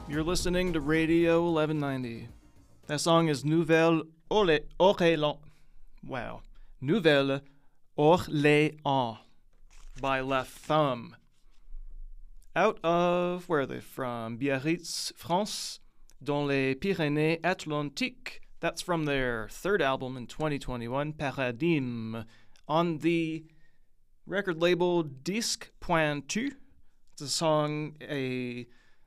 You're listening to Radio 1190. That song is Nouvelle Orléans. Wow. Nouvelle Orléans by La Femme. Out of, where are they from? Biarritz, France, dans les Pyrénées Atlantiques. That's from their third album in 2021, Paradigme, on the record label Disque Pointu. It's a song, a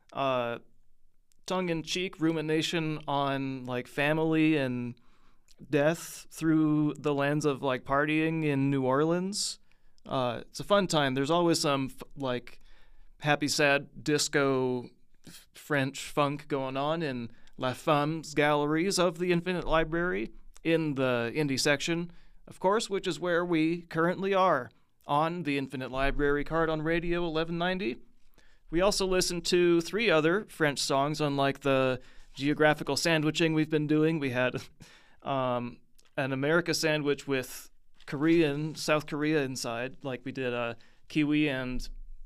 tongue-in-cheek rumination on like family and death through the lens of like partying in New Orleans. It's a fun time. There's always some like happy, sad disco French funk going on in La Femme's galleries of the Infinite Library in the indie section, of course, which is where we currently are on the Infinite Library card on Radio 1190. We also listened to 3 other French songs, unlike the geographical sandwiching we've been doing. We had an America sandwich with South Korea inside, like we did Kiwi and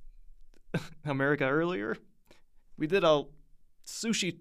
America earlier. We did a sushi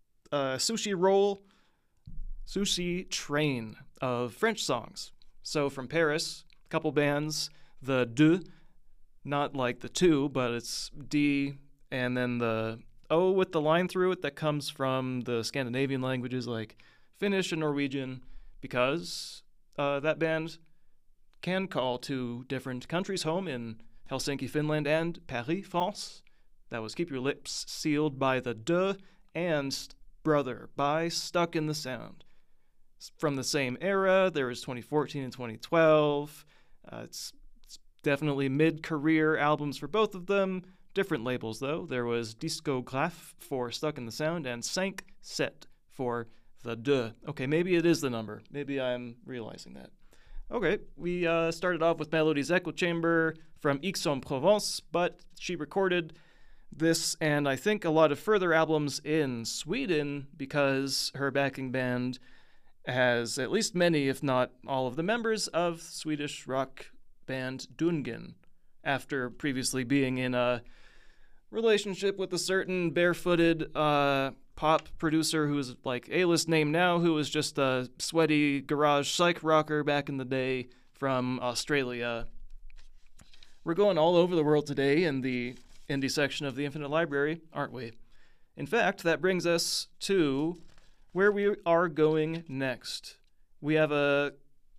roll, sushi train of French songs. So from Paris, a couple bands, the Deux, not like the two, but it's D and then the O with the line through it that comes from the Scandinavian languages like Finnish and Norwegian, because that band can call 2 different countries home in Helsinki, Finland, and Paris, France. That was Keep Your Lips Sealed by the Deux and Brother by Stuck in the Sound. From the same era, there was 2014 and 2012. It's definitely mid-career albums for both of them. Different labels, though. There was Discographe for Stuck in the Sound and 5 7 for the Deux. Okay, maybe it is the number. Maybe I'm realizing that. Okay, we started off with Melody's Echo Chamber from Aix-en-Provence, but she recorded this and I think a lot of further albums in Sweden because her backing band has at least many, if not all of the members of Swedish rock band Dungen, after previously being in a relationship with a certain barefooted pop producer who's like A-list name now, who was just a sweaty garage psych rocker back in the day from Australia. We're going all over the world today in the indie section of the Infinite Library, aren't we? In fact, that brings us to where we are going next. We have a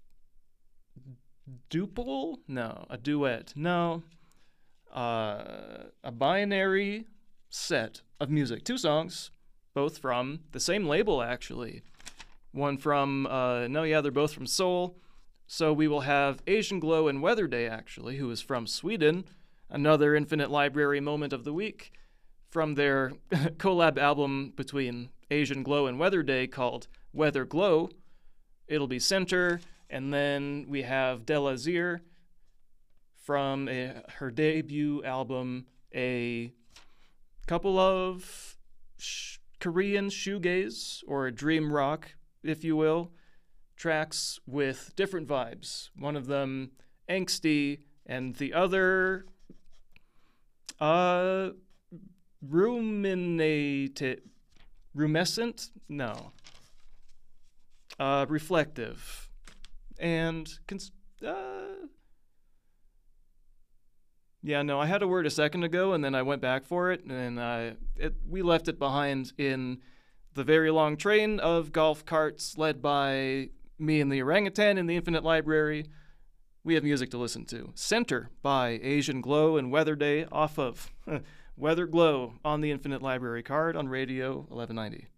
duple? No. A duet? No. A binary set of music. 2 songs, both from the same label, actually. One from, they're both from Seoul. So we will have Asian Glow and Weather Day, actually, who is from Sweden. Another Infinite Library moment of the week from their collab album between Asian Glow and Weather Day called Weather Glow. It'll be Center. And then we have Delazir from her debut album, a couple of Korean shoegaze, or dream rock, if you will, tracks with different vibes. One of them angsty, and the other rumescent? No. Reflective. And I had a word a second ago, and then I went back for it, and we left it behind in the very long train of golf carts led by me and the orangutan in the Infinite Library. We have music to listen to. Center by Asian Glow and Weather Day off of Weather Glow on the Infinite Library card on Radio 1190.